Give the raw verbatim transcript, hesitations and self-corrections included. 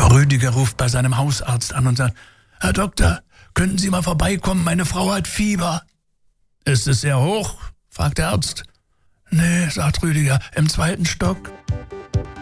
Rüdiger ruft bei seinem Hausarzt an und sagt, Herr Doktor, könnten Sie mal vorbeikommen, meine Frau hat Fieber. Ist es sehr hoch? Fragt der Arzt. Nee, sagt Rüdiger, im zweiten Stock.